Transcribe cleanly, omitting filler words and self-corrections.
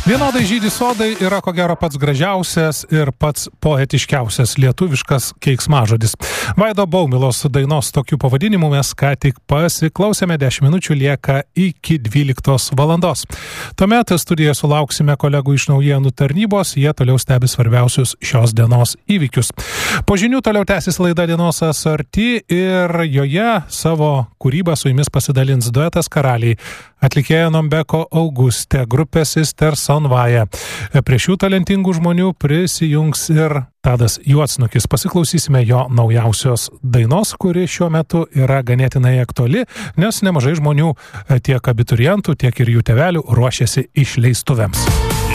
Vienodai žydi sodai yra ko gero pats gražiausias ir pats poetiškiausias lietuviškas keiksmažodis. Vaido Baumilos dainos tokiu pavadinimu mes ką tik pasiklausėme, 10 minučių lieka iki 12 valandos. Tuomet studijoje sulauksime kolegų iš naujienų tarnybos, jie toliau stebi svarbiausius šios dienos įvykius. Po žinių toliau tęsis laida Dienos asorti ir joje savo kūrybą su jumis pasidalins duetas Karaliai, atlikėja Nombeko Augustė, grupė Sister Sonvaja. Prie šių talentingų žmonių prisijungs ir Tadas Juodsnukis. Pasiklausysime jo naujausios dainos, kuri šiuo metu yra ganėtinai aktuali, nes nemažai žmonių, tiek abiturientų, tiek ir jų tėvelių ruošiasi išleistuvėms.